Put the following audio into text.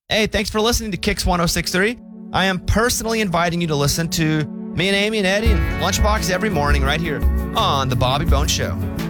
Hey, thanks for listening to Kicks 1063. I am personally inviting you to listen to me and Amy and Eddie and Lunchbox every morning right here on The Bobby Bones Show.